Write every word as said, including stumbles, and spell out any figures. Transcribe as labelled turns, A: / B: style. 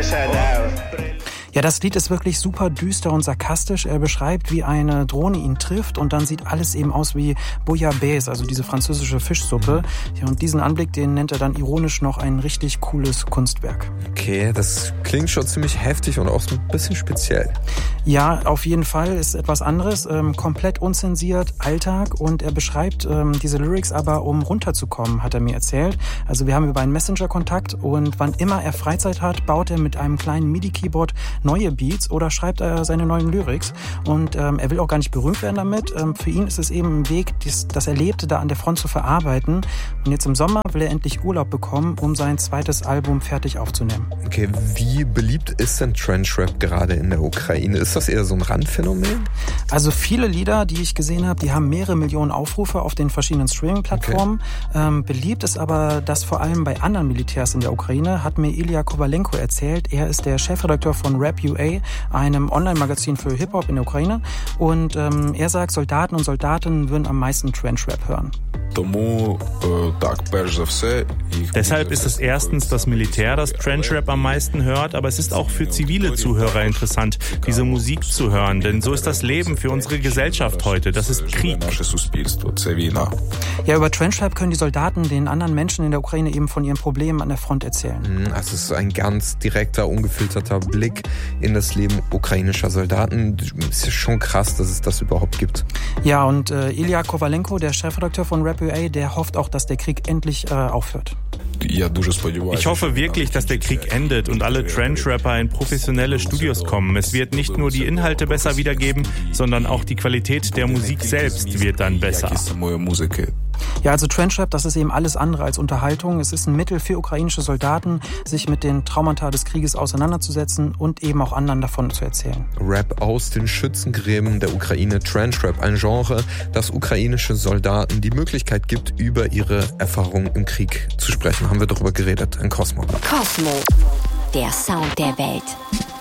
A: Ja, das Lied ist wirklich super düster und sarkastisch. Er beschreibt, wie eine Drohne ihn trifft und dann sieht alles eben aus wie Bouillabaisse, also diese französische Fischsuppe. Ja, und diesen Anblick, den nennt er dann ironisch noch ein richtig cooles Kunstwerk.
B: Okay, das klingt schon ziemlich heftig und auch so ein bisschen speziell.
A: Ja, auf jeden Fall ist etwas anderes, ähm, komplett unzensiert, Alltag, und er beschreibt ähm, diese Lyrics aber, um runterzukommen, hat er mir erzählt. Also wir haben über einen Messenger Kontakt und wann immer er Freizeit hat, baut er mit einem kleinen MIDI-Keyboard neue Beats oder schreibt er seine neuen Lyrics. Und ähm, er will auch gar nicht berühmt werden damit. Ähm, für ihn ist es eben ein Weg, das, das Erlebte da an der Front zu verarbeiten. Und jetzt im Sommer will er endlich Urlaub bekommen, um sein zweites Album fertig aufzunehmen.
B: Okay, wie beliebt ist denn Trench-Rap gerade in der Ukraine? Ist das eher so ein Randphänomen?
A: Also viele Lieder, die ich gesehen habe, die haben mehrere Millionen Aufrufe auf den verschiedenen Streaming-Plattformen. Okay. Ähm, beliebt ist aber das vor allem bei anderen Militärs in der Ukraine, hat mir Ilya Kovalenko erzählt. Er ist der Chefredakteur von Rap U A, einem Online-Magazin für Hip-Hop in der Ukraine. Und ähm, er sagt, Soldaten und Soldatinnen würden am meisten Trench-Rap hören.
C: Deshalb ist es erstens das Militär, das Trench-Rap am meisten hört, aber es ist auch für zivile Zuhörer interessant, diese Musik zu hören, denn so ist das Leben für unsere Gesellschaft heute. Das ist Krieg.
A: Ja, über Trench-Rap können die Soldaten den anderen Menschen in der Ukraine eben von ihren Problemen an der Front erzählen.
B: Also es ist ein ganz direkter, ungefilterter Blick in das Leben ukrainischer Soldaten. Es ist schon krass, dass es das überhaupt gibt.
A: Ja, und äh, Ilya Kovalenko, der Chefredakteur von Rap U A, der hofft auch, dass der Krieg endlich äh, aufhört.
C: Ich hoffe wirklich, dass der Krieg endet und alle Trench-Rapper in professionelle Studios kommen. Es wird nicht nur die Inhalte besser wiedergeben, sondern auch die Qualität der Musik selbst wird dann besser.
A: Ja, also Trench-Rap, das ist eben alles andere als Unterhaltung. Es ist ein Mittel für ukrainische Soldaten, sich mit den Traumata des Krieges auseinanderzusetzen und eben auch anderen davon zu erzählen.
B: Rap aus den Schützengräben der Ukraine, Trench-Rap, ein Genre, das ukrainische Soldaten die Möglichkeit gibt, über ihre Erfahrungen im Krieg zu sprechen. Haben wir darüber geredet in Cosmo.
D: Cosmo, der Sound der Welt.